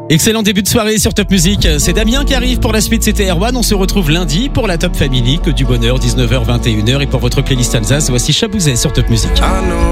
Excellent début de soirée sur Top Music. C'est Damien qui arrive pour la suite, c'était Erwan. On se retrouve lundi pour la Top Family, que du bonheur, 19h, 21h. Et pour votre playlist Alsace, voici Chabouzet sur Top Music.